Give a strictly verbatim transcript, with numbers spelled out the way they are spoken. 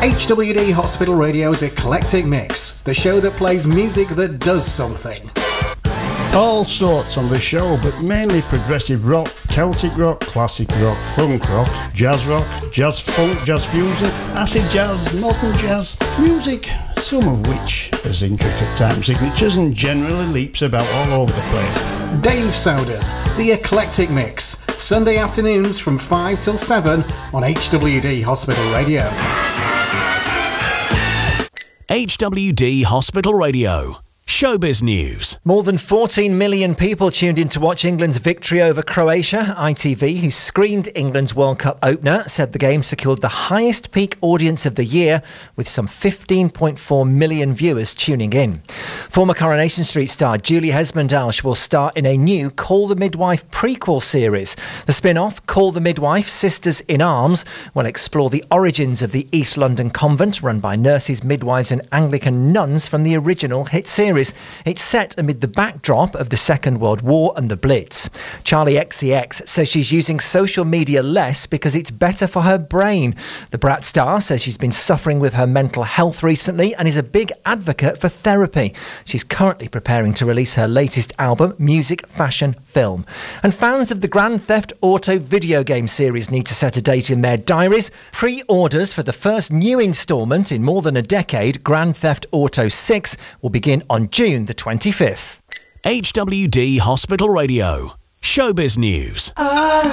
H W D Hospital Radio's Eclectic Mix, the show that plays music that does something. All sorts on the show, but mainly progressive rock, Celtic rock, classic rock, funk rock, jazz rock, jazz funk, jazz fusion, acid jazz, modern jazz, music, some of which has intricate time signatures and generally leaps about all over the place. Dave Soden, the Eclectic Mix, Sunday afternoons from five till seven on H W D Hospital Radio. H W D Hospital Radio. Showbiz News. More than fourteen million people tuned in to watch England's victory over Croatia. I T V, who screened England's World Cup opener, said the game secured the highest peak audience of the year, with some fifteen point four million viewers tuning in. Former Coronation Street star Julie Hesmondhalgh will star in a new Call the Midwife prequel series. The spin-off, Call the Midwife Sisters in Arms, will explore the origins of the East London convent run by nurses, midwives and Anglican nuns from the original hit series. It's set amid the backdrop of the Second World War and the Blitz. Charlie X C X says she's using social media less because it's better for her brain. The Brat star says she's been suffering with her mental health recently and is a big advocate for therapy. She's currently preparing to release her latest album, Music, Fashion, Film. And fans of the Grand Theft Auto video game series need to set a date in their diaries. Pre-orders for the first new instalment in more than a decade, Grand Theft Auto six, will begin on June the twenty-fifth. H W D Hospital Radio. Showbiz News.